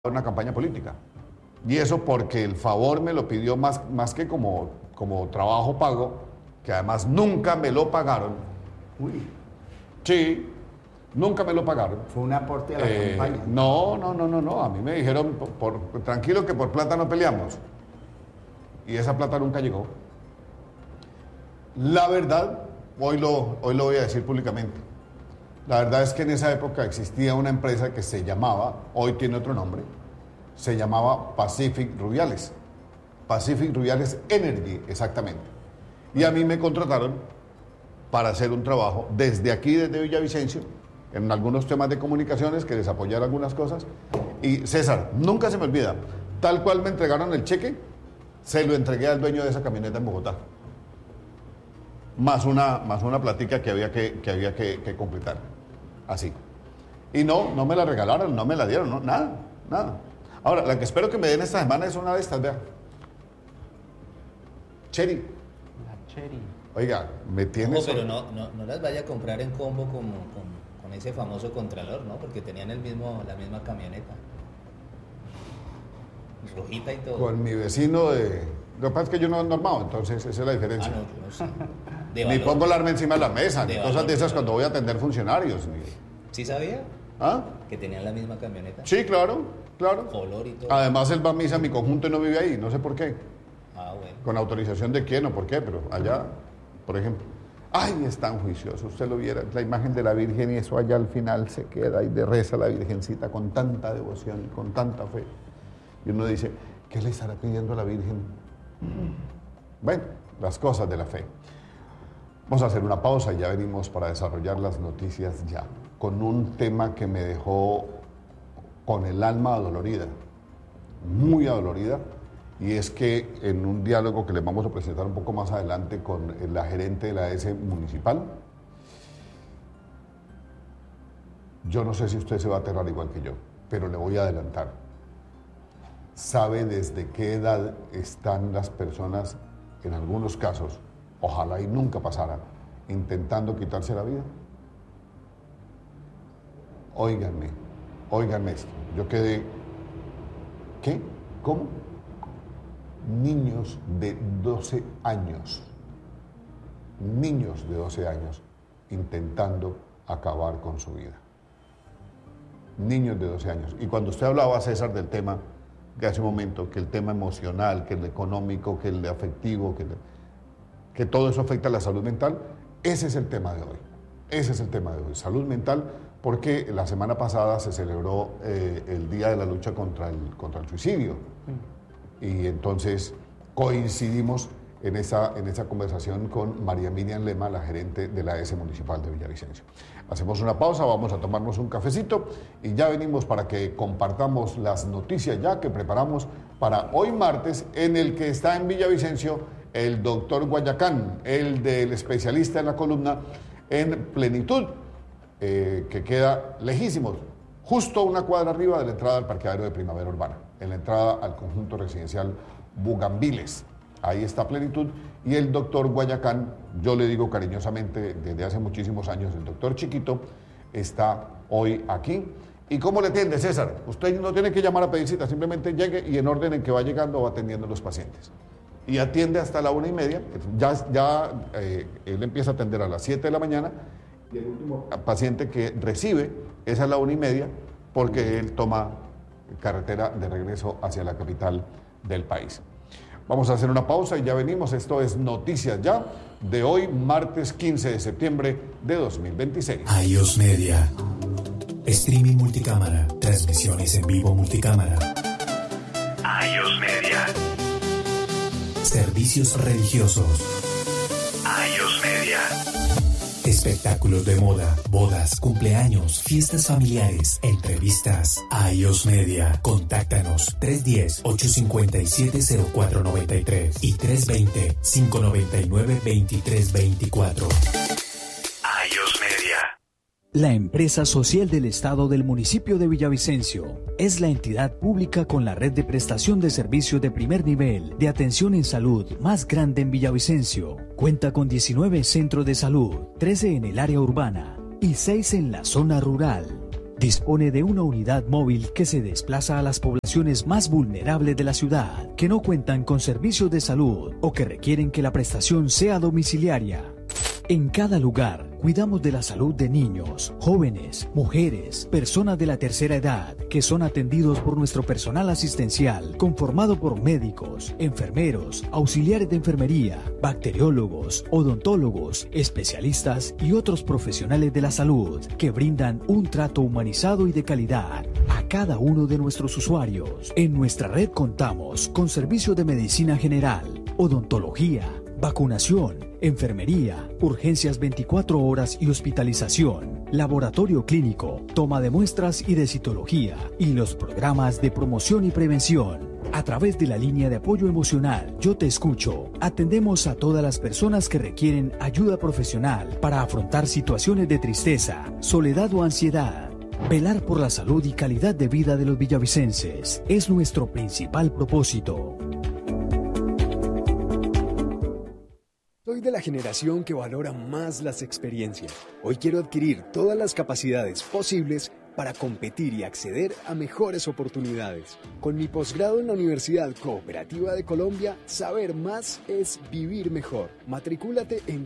una campaña política. Y eso porque el favor me lo pidió más que como trabajo pago, que además nunca me lo pagaron. Uy. Sí, nunca me lo pagaron. Fue un aporte a la campaña. No. A mí me dijeron, tranquilo que por plata no peleamos. Y esa plata nunca llegó. La verdad, hoy lo voy a decir públicamente. La verdad es que en esa época existía una empresa que se llamaba, hoy tiene otro nombre, se llamaba Pacific Rubiales. Pacific Rubiales Energy, exactamente. Y a mí me contrataron para hacer un trabajo desde aquí, desde Villavicencio, en algunos temas de comunicaciones, que les apoyara algunas cosas. Y César, nunca se me olvida, tal cual me entregaron el cheque, se lo entregué al dueño de esa camioneta en Bogotá. Más una platica que había que completar. Así. Y no me la regalaron, no me la dieron, no, nada. Ahora, la que espero que me den esta semana es una de estas, vea. Cherry. La Cherry. Oiga, me tienes... Pero no las vaya a comprar en combo con ese famoso Contralor, ¿no? Porque tenían la misma camioneta. Rojita y todo. Con mi vecino de... Lo que pasa es que yo no he normado, entonces esa es la diferencia. No, yo no sé. Ni pongo el arma encima de la mesa, ni cosas de esas cuando voy a atender funcionarios. ¿Sí sabía? ¿Ah? Que tenían la misma camioneta. Sí, claro. Color y todo. Además él va a misa a mi conjunto y no vive ahí, no sé por qué. Ah, bueno. Con autorización de quién o por qué, pero allá, por ejemplo. Ay, es tan juicioso, usted lo viera, la imagen de la Virgen y eso allá al final se queda y de reza la Virgencita con tanta devoción, con tanta fe. Y uno dice, ¿qué le estará pidiendo a la Virgen? Bueno, las cosas de la fe. Vamos a hacer una pausa y ya venimos para desarrollar las noticias ya, con un tema que me dejó con el alma adolorida, muy adolorida, y es que en un diálogo que les vamos a presentar un poco más adelante con la gerente de la AS municipal, yo no sé si usted se va a aterrar igual que yo, pero le voy a adelantar. ¿Sabe desde qué edad están las personas, en algunos casos, ojalá y nunca pasara, intentando quitarse la vida? Óiganme esto. Yo quedé... ¿Qué? ¿Cómo? Niños de 12 años. Niños de 12 años intentando acabar con su vida. Niños de 12 años. Y cuando usted hablaba, César, del tema de hace un momento, que el tema emocional, que el económico, que el afectivo, que todo eso afecta a la salud mental, ese es el tema de hoy. Ese es el tema de hoy, salud mental, porque la semana pasada se celebró el Día de la Lucha contra el Suicidio. Y entonces coincidimos en esa conversación con María Miriam Lema, la gerente de la AS Municipal de Villavicencio. Hacemos una pausa, vamos a tomarnos un cafecito y ya venimos para que compartamos las noticias ya que preparamos para hoy martes, en el que está en Villavicencio el doctor Guayacán, el del especialista en la columna en Plenitud, que queda lejísimos, justo una cuadra arriba de la entrada al parqueadero de Primavera Urbana, en la entrada al conjunto residencial Bugambiles. Ahí está Plenitud, y el doctor Guayacán, yo le digo cariñosamente desde hace muchísimos años, el doctor Chiquito, está hoy aquí. ¿Y cómo le atiende, César? Usted no tiene que llamar a pedir cita, simplemente llegue y en orden en que va llegando va atendiendo a los pacientes. Y atiende hasta la 1:30, él empieza a atender a las 7 de la mañana, y el último paciente que recibe es a la 1:30, porque él toma carretera de regreso hacia la capital del país. Vamos a hacer una pausa y ya venimos. Esto es Noticias Ya, de hoy, martes 15 de septiembre de 2026. iOS Media. Streaming multicámara. Transmisiones en vivo multicámara. iOS Media. Servicios religiosos. iOS Media. Espectáculos de moda, bodas, cumpleaños, fiestas familiares, entrevistas. iOS Media. Contáctanos 310-857-0493 y 320-599-2324. iOS Media. La empresa social del Estado del municipio de Villavicencio es la entidad pública con la red de prestación de servicios de primer nivel de atención en salud más grande en Villavicencio. Cuenta con 19 centros de salud, 13 en el área urbana y 6 en la zona rural. Dispone de una unidad móvil que se desplaza a las poblaciones más vulnerables de la ciudad, que no cuentan con servicios de salud o que requieren que la prestación sea domiciliaria. En cada lugar, cuidamos de la salud de niños, jóvenes, mujeres, personas de la tercera edad, que son atendidos por nuestro personal asistencial, conformado por médicos, enfermeros, auxiliares de enfermería, bacteriólogos, odontólogos, especialistas y otros profesionales de la salud, que brindan un trato humanizado y de calidad a cada uno de nuestros usuarios. En nuestra red contamos con servicios de medicina general, odontología, vacunación, enfermería, urgencias 24 horas y hospitalización, laboratorio clínico, toma de muestras y de citología, y los programas de promoción y prevención. A través de la línea de apoyo emocional Yo Te Escucho, atendemos a todas las personas que requieren ayuda profesional para afrontar situaciones de tristeza, soledad o ansiedad. Velar por la salud y calidad de vida de los villavicenses es nuestro principal propósito. Soy de la generación que valora más las experiencias. Hoy quiero adquirir todas las capacidades posibles para competir y acceder a mejores oportunidades. Con mi posgrado en la Universidad Cooperativa de Colombia, saber más es vivir mejor. Matricúlate en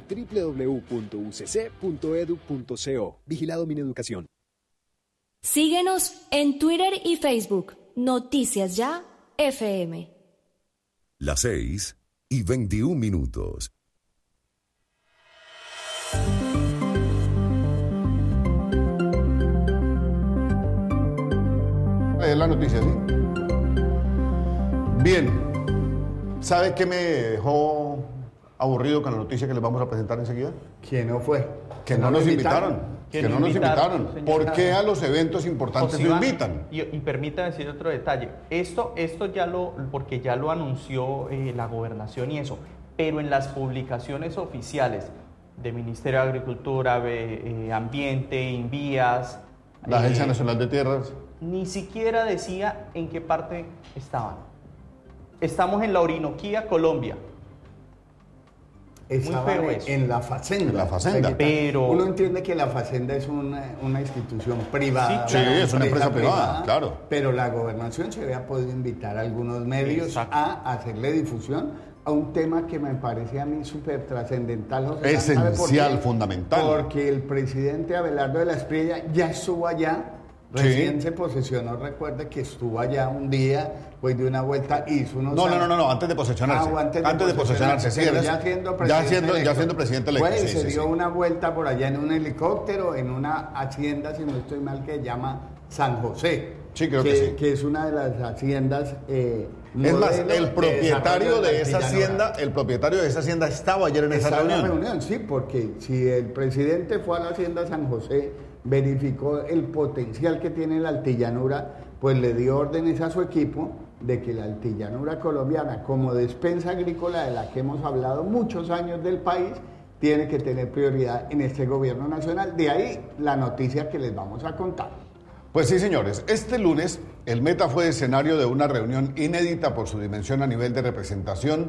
www.ucc.edu.co. Vigilado Mineducación. Síguenos en Twitter y Facebook. Noticias Ya FM. Las 6:21. Es la noticia, ¿sí? Bien. ¿Sabe qué me dejó aburrido con la noticia que les vamos a presentar enseguida? ¿Quién no fue? Que no nos invitaron. Que no nos invitaron. ¿Por qué a los eventos importantes lo invitan? Y permítame decir otro detalle. Esto porque ya lo anunció la gobernación y eso, pero en las publicaciones oficiales del Ministerio de Agricultura, Ambiente, Invías, la Agencia Nacional de Tierras, ni siquiera decía en qué parte estaban. Estamos en la Orinoquía, Colombia. Estaban en la Facenda. En la Facenda. Pero uno entiende que la Facenda es una institución privada. Sí, es una empresa privada, claro. Pero la gobernación se había podido invitar a algunos medios. Exacto. A hacerle difusión a un tema que me parece a mí súper trascendental. Esencial, fundamental. Porque el presidente Abelardo de la Espriella ya estuvo allá. Recién se posesionó, recuerde que estuvo allá un día, pues de una vuelta, hizo unos... No, antes de posesionarse. Antes de posesionarse, sí, ya siendo presidente electo. Pues se dio una vuelta por allá en un helicóptero, en una hacienda, si no estoy mal, que se llama San José. Sí, creo que sí. Que es una de las haciendas... es más, el propietario de esa hacienda estaba ayer en esa reunión. Sí, porque si el presidente fue a la hacienda San José, verificó el potencial que tiene la altillanura, pues le dio órdenes a su equipo de que la altillanura colombiana, como despensa agrícola de la que hemos hablado muchos años del país, tiene que tener prioridad en este gobierno nacional. De ahí la noticia que les vamos a contar. Pues sí, señores, este lunes el Meta fue escenario de una reunión inédita por su dimensión a nivel de representación,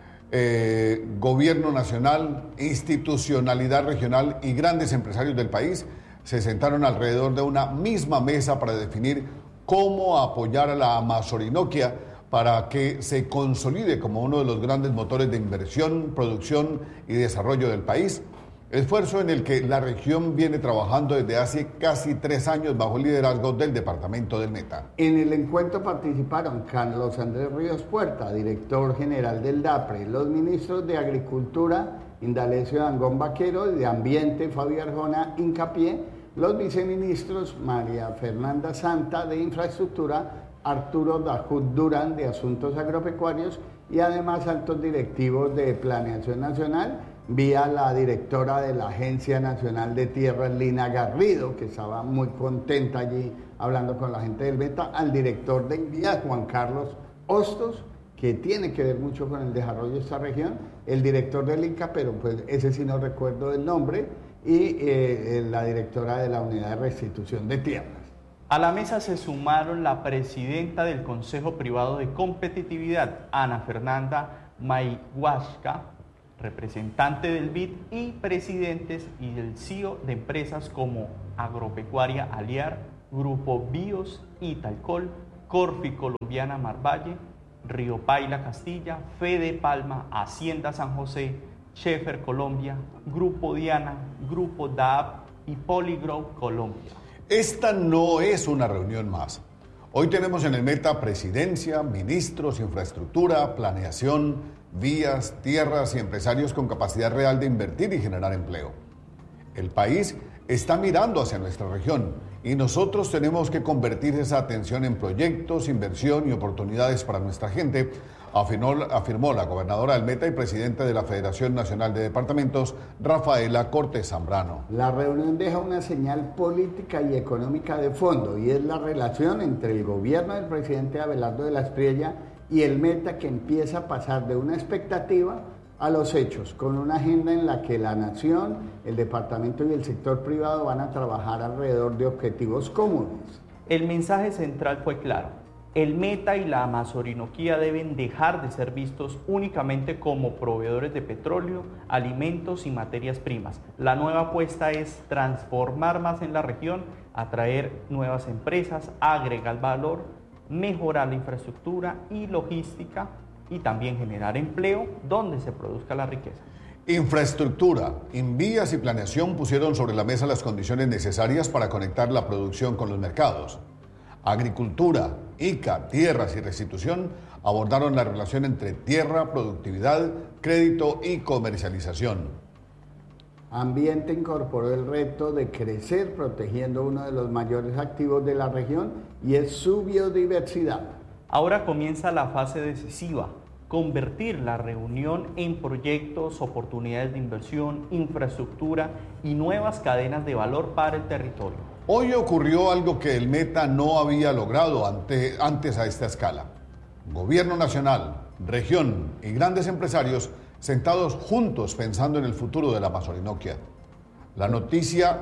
gobierno nacional, institucionalidad regional y grandes empresarios del país se sentaron alrededor de una misma mesa para definir cómo apoyar a la Amazorinoquia para que se consolide como uno de los grandes motores de inversión, producción y desarrollo del país. Esfuerzo en el que la región viene trabajando desde hace casi 3 años bajo el liderazgo del departamento del Meta. En el encuentro participaron Carlos Andrés Ríos Puerta, director general del DAPRE, los ministros de Agricultura, Indalecio Dangond Vaquero, de Ambiente, Fabio Arjona Hincapié, los viceministros María Fernanda Santa de Infraestructura, Arturo Dajud Durán de Asuntos Agropecuarios y además altos directivos de Planeación Nacional, vía la directora de la Agencia Nacional de Tierras, Lina Garrido, que estaba muy contenta allí hablando con la gente del Meta, al director de Invías, Juan Carlos Hostos, que tiene que ver mucho con el desarrollo de esta región, el director del INCA, pero pues ese sí no recuerdo el nombre, y la directora de la Unidad de Restitución de Tierras. A la mesa se sumaron la presidenta del Consejo Privado de Competitividad, Ana Fernanda Mayhuasca, representante del BID y presidentes y del CEO de empresas como Agropecuaria Aliar, Grupo Bios, Italcol, Corfi Colombiana Marvalle, Río Paila Castilla, Fede Palma, Hacienda San José, Schaeffer Colombia, Grupo Diana, Grupo DAP y Polygrow Colombia. Esta no es una reunión más. Hoy tenemos en el Meta presidencia, ministros, infraestructura, planeación, vías, tierras y empresarios con capacidad real de invertir y generar empleo. El país está mirando hacia nuestra región y nosotros tenemos que convertir esa atención en proyectos, inversión y oportunidades para nuestra gente, afirmó la gobernadora del Meta y presidenta de la Federación Nacional de Departamentos, Rafaela Cortés Zambrano. La reunión deja una señal política y económica de fondo y es la relación entre el gobierno del presidente Abelardo de la Espriella y el Meta, que empieza a pasar de una expectativa a los hechos, con una agenda en la que la nación, el departamento y el sector privado van a trabajar alrededor de objetivos comunes. El mensaje central fue claro: el Meta y la Amazorinoquía deben dejar de ser vistos únicamente como proveedores de petróleo, alimentos y materias primas. La nueva apuesta es transformar más en la región, atraer nuevas empresas, agregar valor, mejorar la infraestructura y logística y también generar empleo donde se produzca la riqueza. Infraestructura, Invías y planeación pusieron sobre la mesa las condiciones necesarias para conectar la producción con los mercados. Agricultura, ICA, tierras y restitución abordaron la relación entre tierra, productividad, crédito y comercialización. Ambiente incorporó el reto de crecer protegiendo uno de los mayores activos de la región y es su biodiversidad. Ahora comienza la fase decisiva: convertir la reunión en proyectos, oportunidades de inversión, infraestructura y nuevas cadenas de valor para el territorio. Hoy ocurrió algo que el Meta no había logrado antes a esta escala. Gobierno nacional, región y grandes empresarios sentados juntos pensando en el futuro de la Amazorinoquia. La noticia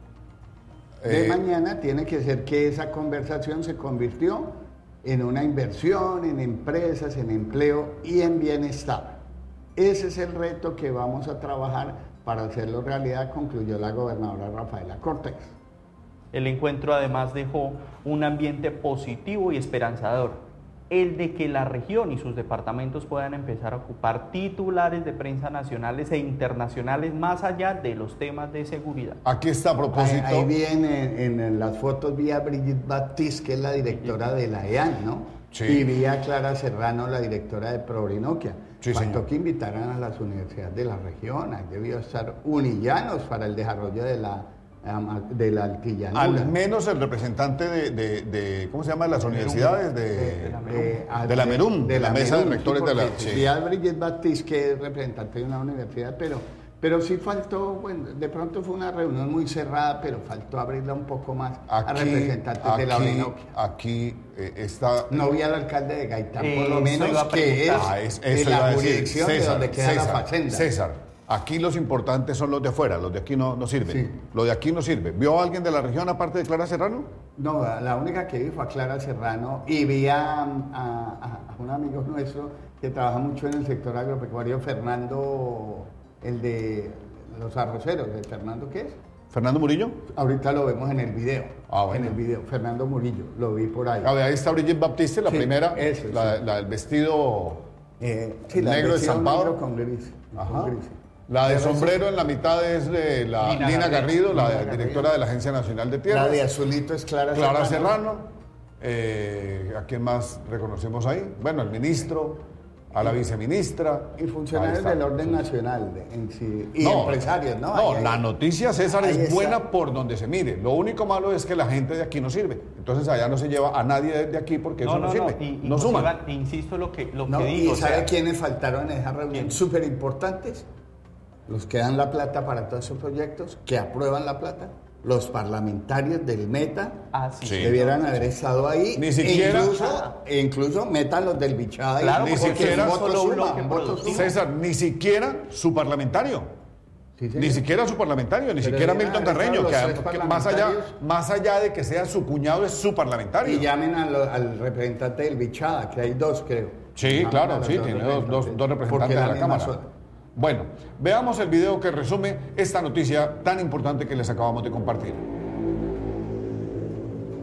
de mañana tiene que ser que esa conversación se convirtió en una inversión, en empresas, en empleo y en bienestar. Ese es el reto que vamos a trabajar para hacerlo realidad, concluyó la gobernadora Rafaela Cortés. El encuentro además dejó un ambiente positivo y esperanzador, el de que la región y sus departamentos puedan empezar a ocupar titulares de prensa nacionales e internacionales más allá de los temas de seguridad. Aquí está a propósito. Ahí viene en las fotos vía Brigitte Baptiste, que es la directora de la EAN, ¿no? Sí. Y vía Clara Serrano, la directora de Proorinoquia. Sí, Faltó señor. que invitaran a las universidades de la región, ahí debió estar Unillanos para el desarrollo de la altillanura. Al menos el representante de ¿cómo se llama? Las universidades de la MERUM, de la mesa de rectores de la... Sí. Vía Brigitte Baptiste, que es representante de una universidad, pero sí faltó, bueno, de pronto fue una reunión muy cerrada, pero faltó abrirla un poco más a representantes de la Orinoquia. Aquí está... No vi al alcalde de Gaitán, por lo menos, iba a que preguntar. es de la jurisdicción de donde queda la facenda. César, aquí los importantes son los de afuera, los de aquí no sirven. Sí. Lo de aquí no sirve. ¿Vio a alguien de la región aparte de Clara Serrano? No, la única que vi fue a Clara Serrano y vi a un amigo nuestro que trabaja mucho en el sector agropecuario, Fernando, el de los arroceros. ¿De Fernando qué es? ¿Fernando Murillo? Ahorita lo vemos en el video. Ah, bueno. En el video, Fernando Murillo, lo vi por ahí. A ver, ahí está Brigitte Baptiste, la Sí, primera, eso, la del vestido Sí, la negro versión estampado. negro con gris. Ajá. Con gris. La de Pero sombrero en la mitad es de la Lina Garrido, la directora de la Agencia Nacional de Tierras. La de azulito es Clara Serrano. ¿A quién más reconocemos ahí? Bueno, el ministro, a la viceministra. Y funcionarios del orden nacional en sí, y No, empresarios, ¿no? No, Ahí, la noticia, César, ahí es está. buena por donde se mire. Lo único malo es que la gente de aquí no sirve. Entonces allá no se lleva a nadie de aquí porque eso no sirve. No suman. Iván, insisto lo que No, digo. ¿y o sabe sea, quiénes faltaron en esa reunión? ¿Quién? Súper importantes. Los que dan la plata para todos esos proyectos, que aprueban la plata. Los parlamentarios del Meta Sí. debieran haber estado ahí. Ni siquiera- Incluso Meta los del Bichada. Claro, Ni porque siquiera- es un solo bloque productivo. César, ni siquiera su parlamentario. Ni siquiera su parlamentario, ni Pero siquiera deben Milton haber Terreño, estado que, los tres más allá de que sea su cuñado, es su parlamentario. Y llamen al representante del Bichada, que hay dos, creo. Sí, Llamen claro, a los sí, tiene dos Porque representantes de la la misma Cámara. zona. Bueno, veamos el video que resume esta noticia tan importante que les acabamos de compartir.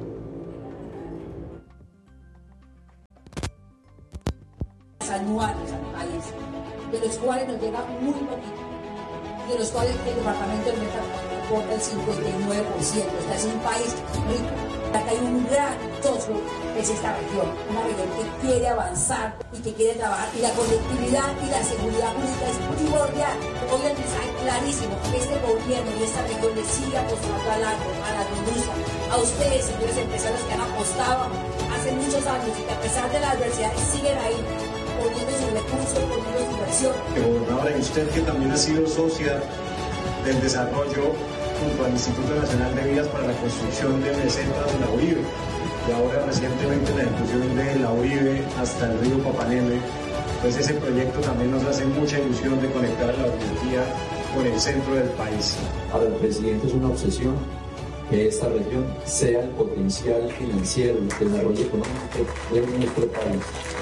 anuales al país, de los cuales nos llega muy poquito, de los cuales el departamento del Meta aporta el 59%. Este es un país rico. Acá hay un gran socio, que es esta región, una región que quiere avanzar y que quiere trabajar, y la conectividad y la seguridad pública es primordial. Hoy el mensaje clarísimo, que este gobierno y esta región le sigue apostando al agro, a la industria, a ustedes, señores empresarios que han apostado hace muchos años y que a pesar de la adversidad siguen ahí, poniendo sus recursos, poniendo su inversión. Gobernadora, y usted que también ha sido socia del desarrollo junto al Instituto Nacional de Vías para la construcción de mesetas de la Uribe, y ahora recientemente la ejecución de la Uribe hasta el río Papaneme, pues ese proyecto también nos hace mucha ilusión de conectar la Orinoquía con el centro del país. Para el presidente es una obsesión que esta región sea el potencial financiero, el desarrollo económico de nuestro país.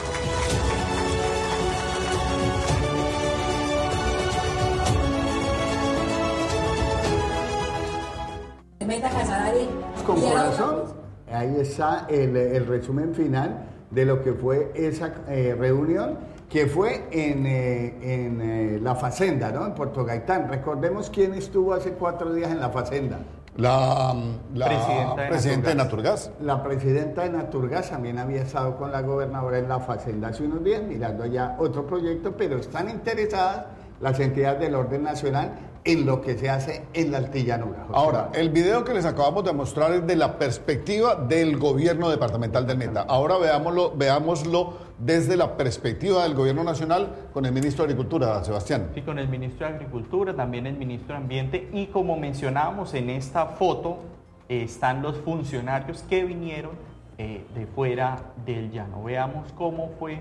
Con corazón, ahí está el resumen final de lo que fue esa reunión, que fue en la Facenda, ¿no? En Puerto Gaitán. Recordemos quién estuvo hace 4 días en la Facenda. La presidenta de Naturgas. La presidenta de Naturgas también había estado con la gobernadora en la Facenda hace unos días, mirando ya otro proyecto, pero están interesadas las entidades del orden nacional en lo que se hace en la altillanura. Ahora, el video que les acabamos de mostrar es de la perspectiva del gobierno departamental del Meta. Ahora veámoslo desde la perspectiva del gobierno nacional con el ministro de Agricultura, Sebastián. Sí, con el ministro de Agricultura, también el ministro de Ambiente, y como mencionábamos en esta foto, están los funcionarios que vinieron de fuera del llano. Veamos cómo fue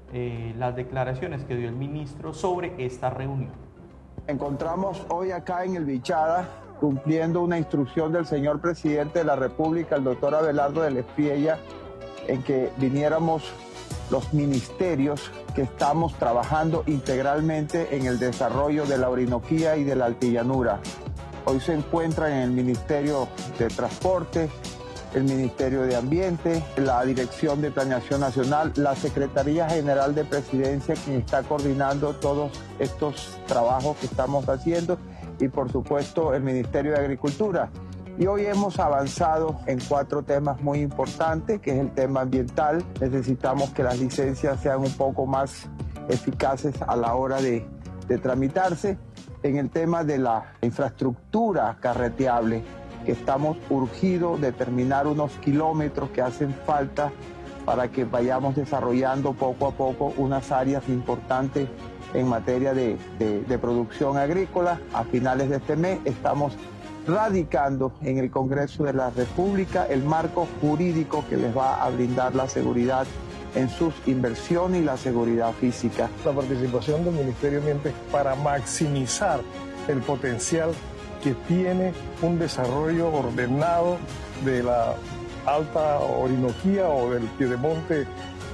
las declaraciones que dio el ministro sobre esta reunión. Encontramos hoy acá en el Bichada, cumpliendo una instrucción del señor presidente de la República, el doctor Abelardo de la Espriella, en que viniéramos los ministerios que estamos trabajando integralmente en el desarrollo de la Orinoquía y de la altillanura. Hoy se encuentran en el Ministerio de Transporte, el Ministerio de Ambiente, la Dirección de Planeación Nacional, la Secretaría General de Presidencia, quien está coordinando todos estos trabajos que estamos haciendo, y por supuesto el Ministerio de Agricultura. Y hoy hemos avanzado en 4 temas muy importantes, que es el tema ambiental. Necesitamos que las licencias sean un poco más eficaces a la hora de tramitarse. En el tema de la infraestructura carreteable, que estamos urgidos de terminar unos kilómetros que hacen falta para que vayamos desarrollando poco a poco unas áreas importantes en materia de producción agrícola. A finales de este mes estamos radicando en el Congreso de la República el marco jurídico que les va a brindar la seguridad en sus inversiones y la seguridad física. La participación del Ministerio de Ambiente para maximizar el potencial que tiene un desarrollo ordenado de la Alta Orinoquía o del Piedemonte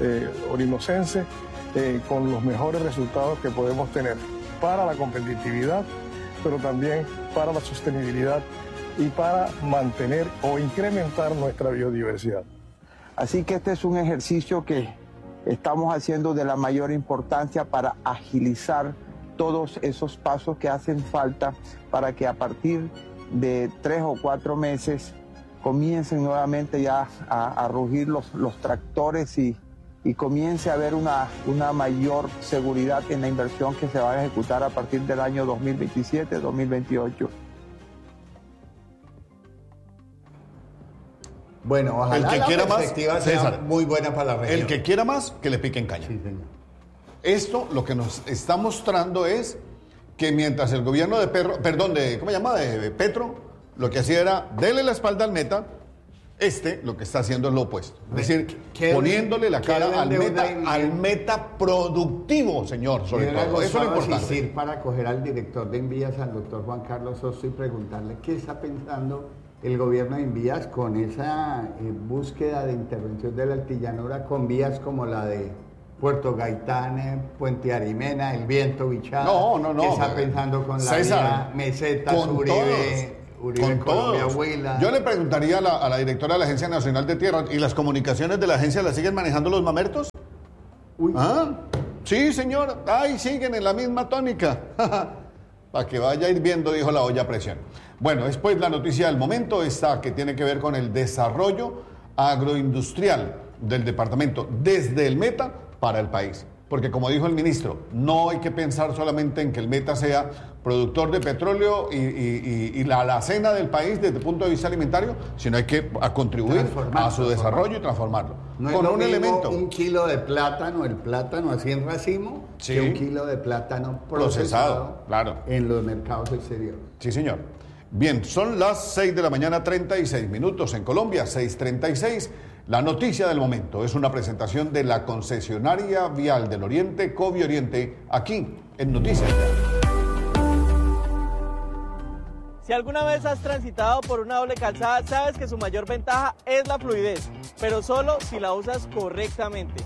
orinocense, con los mejores resultados que podemos tener para la competitividad, pero también para la sostenibilidad y para mantener o incrementar nuestra biodiversidad. Así que este es un ejercicio que estamos haciendo de la mayor importancia para agilizar todos esos pasos que hacen falta para que a partir de 3 o 4 meses comiencen nuevamente ya a rugir los tractores y comience a haber una mayor seguridad en la inversión que se va a ejecutar a partir del año 2027-2028. Bueno, ojalá el que la quiera perspectiva más, sea César, muy buena para la región. El que quiera más, que le piquen caña. Sí, señor. Esto lo que nos está mostrando es que mientras el gobierno de Petro, lo que hacía era darle la espalda al Meta, lo que está haciendo es lo opuesto. Es decir, poniéndole la cara al meta productivo, señor, sobre todo. Eso es lo importante. Asistir para acoger al director de Envías, al doctor Juan Carlos Sosto, y preguntarle qué está pensando el gobierno de Envías con esa búsqueda de intervención de la altillanura con vías como la de Puerto Gaitán, Puente Arimena, el Viento Bichada. No. ¿Qué está pensando con la vía Mesetas, Uribe, Colombia, Huila? Yo le preguntaría a la directora de la Agencia Nacional de Tierra, ¿y las comunicaciones de la agencia las siguen manejando los mamertos? Uy. Sí, señor. Ay, siguen en la misma tónica. Para que vaya hirviendo, dijo la olla a presión. Bueno, después la noticia del momento está que tiene que ver con el desarrollo agroindustrial del departamento desde el Meta para el país. Porque como dijo el ministro, no hay que pensar solamente en que el Meta sea productor de petróleo y la alacena del país desde el punto de vista alimentario, sino hay que contribuir a su desarrollo y transformarlo. No con es lo un mismo elemento. un kilo de plátano, el plátano así en racimo, Sí. que un kilo de plátano Procesado, claro. en los mercados exteriores. Sí, señor. Bien, son las 6 de la mañana, 36 minutos en Colombia, 6:36. La noticia del momento es una presentación de la concesionaria vial del Oriente, Covi Oriente, aquí en Noticias Ya. Si alguna vez has transitado por una doble calzada, sabes que su mayor ventaja es la fluidez, pero solo si la usas correctamente.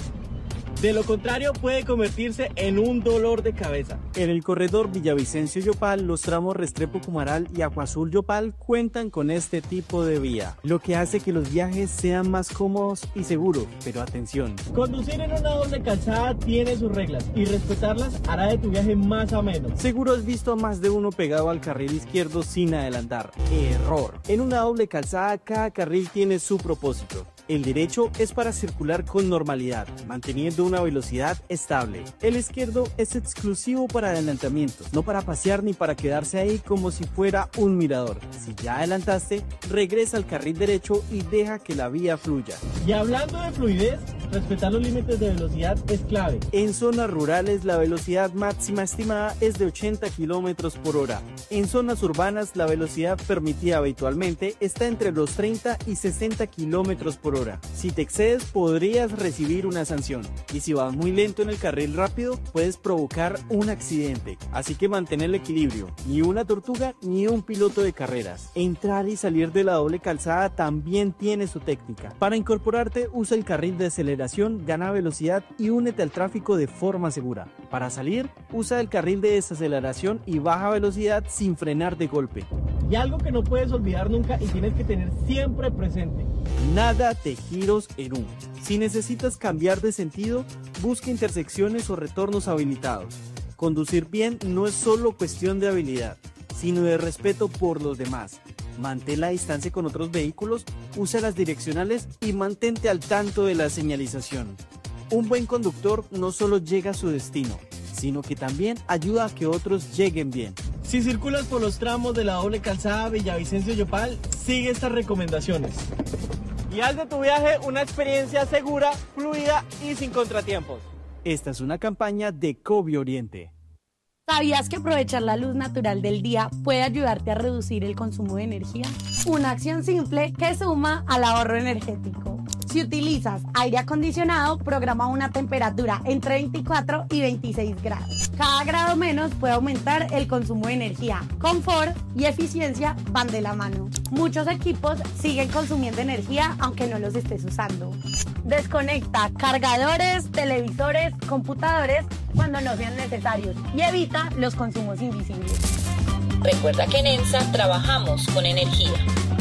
De lo contrario, puede convertirse en un dolor de cabeza. En el corredor Villavicencio-Yopal, los tramos Restrepo-Cumaral y Aguazul-Yopal cuentan con este tipo de vía, lo que hace que los viajes sean más cómodos y seguros. Pero atención, Conducir en una doble calzada tiene sus reglas y respetarlas hará de tu viaje más ameno. seguro has visto a más de uno pegado al carril izquierdo sin adelantar. Error. En una doble calzada, cada carril tiene su propósito. El derecho es para circular con normalidad, manteniendo una velocidad estable. El izquierdo es exclusivo para adelantamientos, no para pasear ni para quedarse ahí como si fuera un mirador. Si ya adelantaste, regresa al carril derecho y deja que la vía fluya. Y hablando de fluidez, respetar los límites de velocidad es clave. En zonas rurales, la velocidad máxima estimada es de 80 kilómetros por hora. En zonas urbanas, la velocidad permitida habitualmente está entre los 30 y 60 kilómetros por hora. Si te excedes, podrías recibir una sanción. Y si vas muy lento en el carril rápido, puedes provocar un accidente. Así que mantén el equilibrio. Ni una tortuga, ni un piloto de carreras. Entrar y salir de la doble calzada también tiene su técnica. Para incorporarte, usa el carril de aceleración, gana velocidad y únete al tráfico de forma segura. Para salir, usa el carril de desaceleración y baja velocidad sin frenar de golpe. Y algo que no puedes olvidar nunca y tienes que tener siempre presente: nada de giros en U. Si necesitas cambiar de sentido, busca intersecciones o retornos habilitados. Conducir bien no es solo cuestión de habilidad, sino de respeto por los demás. Mantén la distancia con otros vehículos, usa las direccionales y mantente al tanto de la señalización. Un buen conductor no solo llega a su destino, sino que también ayuda a que otros lleguen bien. Si circulas por los tramos de la doble calzada Villavicencio-Yopal, sigue estas recomendaciones. Y haz de tu viaje una experiencia segura, fluida y sin contratiempos. Esta es una campaña de Covi Oriente. ¿Sabías que aprovechar la luz natural del día puede ayudarte a reducir el consumo de energía? Una acción simple que suma al ahorro energético. Si utilizas aire acondicionado, programa una temperatura entre 24 y 26 grados. Cada grado menos puede aumentar el consumo de energía. Confort y eficiencia van de la mano. Muchos equipos siguen consumiendo energía aunque no los estés usando. Desconecta cargadores, televisores, computadores cuando no sean necesarios y evita los consumos invisibles. Recuerda que en EMSA trabajamos con energía.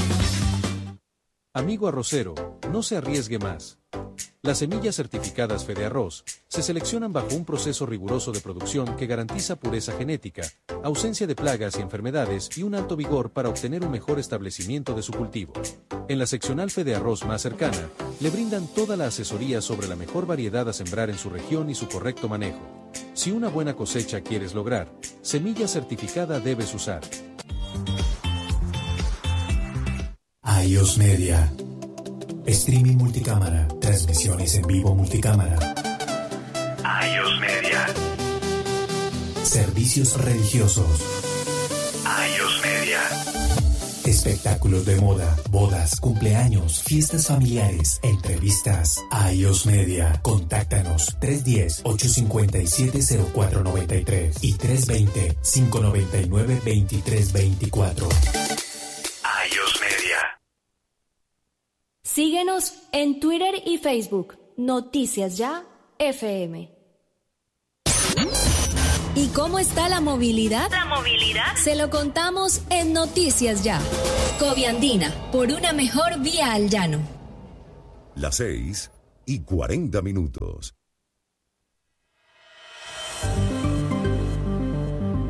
Amigo arrocero, no se arriesgue más. Las semillas certificadas FedeArroz se seleccionan bajo un proceso riguroso de producción que garantiza pureza genética, ausencia de plagas y enfermedades y un alto vigor para obtener un mejor establecimiento de su cultivo. En la seccional FedeArroz más cercana, le brindan toda la asesoría sobre la mejor variedad a sembrar en su región y su correcto manejo. Si una buena cosecha quieres lograr, semilla certificada debes usar. iOS Media. Streaming multicámara. Transmisiones en vivo multicámara. iOS Media. Servicios religiosos. iOS Media. Espectáculos de moda, bodas, cumpleaños, fiestas familiares, entrevistas. iOS Media. Contáctanos 310-857-0493 y 320-599-2324. iOS Media. Síguenos en Twitter y Facebook. Noticias Ya FM. ¿Y cómo está la movilidad? ¿La movilidad? Se lo contamos en Noticias Ya. Coviandina, por una mejor vía al llano. Las 6:40.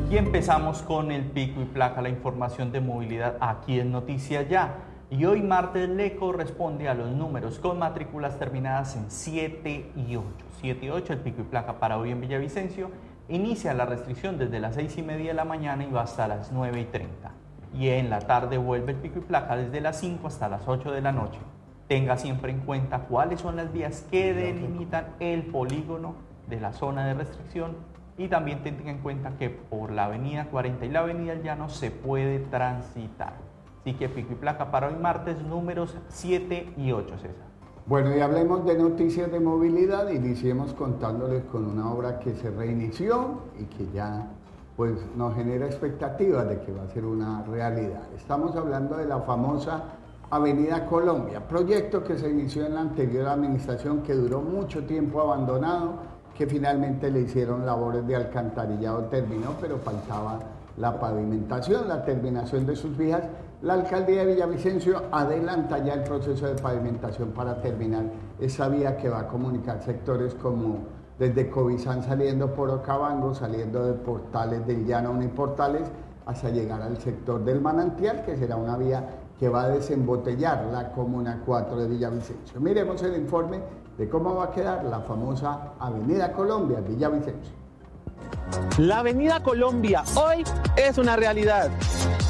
Y empezamos con el pico y placa, la información de movilidad aquí en Noticias Ya. Y hoy martes le corresponde a los números con matrículas terminadas en 7 y 8. 7 y 8, el pico y placa para hoy en Villavicencio. Inicia la restricción desde las 6:30 de la mañana y va hasta las 9:30. Y en la tarde vuelve el pico y placa desde las 5 hasta las 8 de la noche. Tenga siempre en cuenta cuáles son las vías que delimitan el polígono de la zona de restricción. Y también tenga en cuenta que por la avenida 40 y la avenida El Llano se puede transitar. Así que pico y placa para hoy martes, números 7 y 8, César. Bueno, y hablemos de noticias de movilidad. Iniciemos contándoles con una obra que se reinició y que ya pues, nos genera expectativas de que va a ser una realidad. Estamos hablando de la famosa Avenida Colombia, proyecto que se inició en la anterior administración, que duró mucho tiempo abandonado, que finalmente le hicieron labores de alcantarillado, terminó, pero faltaba la pavimentación, la terminación de sus vías. La alcaldía de Villavicencio adelanta ya el proceso de pavimentación para terminar esa vía que va a comunicar sectores como desde Covizán saliendo por Okavango, saliendo de Portales del Llano Uniportales, hasta llegar al sector del Manantial, que será una vía que va a desembotellar la Comuna 4 de Villavicencio. Miremos el informe de cómo va a quedar la famosa Avenida Colombia en Villavicencio. La Avenida Colombia hoy es una realidad.